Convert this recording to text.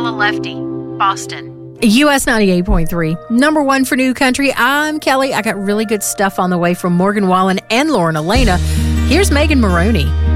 Bella Lefty, Boston. US 98.3, number one for New Country. I'm Kelly. I got really good stuff on the way from Morgan Wallen and Lauren Elena. Here's Megan Maroney.